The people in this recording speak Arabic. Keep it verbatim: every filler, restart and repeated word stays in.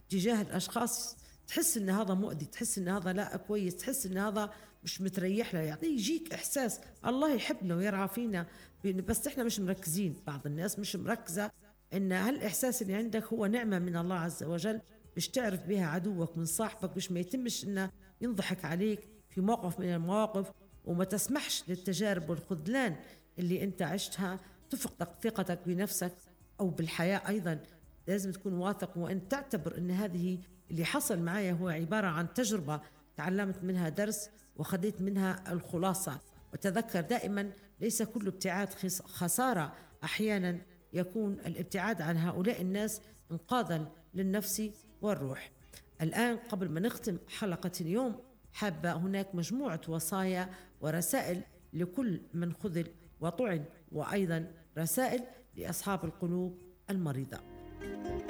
تجاه الأشخاص تحس إن هذا مؤذي، تحس إن هذا لأ كويس، تحس إن هذا مش متريح له، يعني يجيك إحساس الله يحبنا ويرعى فينا، بن- بس إحنا مش مركزين. بعض الناس مش مركزة إن هالإحساس اللي عندك هو نعمة من الله عز وجل، مش تعرف بها عدوك من صاحبك، مش ما يتمش إنه ينضحك عليك في موقف من المواقف، وما تسمحش للتجارب والخذلان اللي أنت عشتها تفقدك ثقتك بنفسك أو بالحياة أيضا. لازم تكون واثق وأن تعتبر أن هذه اللي حصل معايا هو عبارة عن تجربة تعلمت منها درس وخذيت منها الخلاصة. وتذكر دائما ليس كل ابتعاد خس- خسارة، أحيانا يكون الابتعاد عن هؤلاء الناس إنقاذا للنفس والروح. الآن قبل ما نختم حلقة اليوم، حابة هناك مجموعة وصايا ورسائل لكل من خذل وطعن، وأيضا رسائل لأصحاب القلوب المريضة.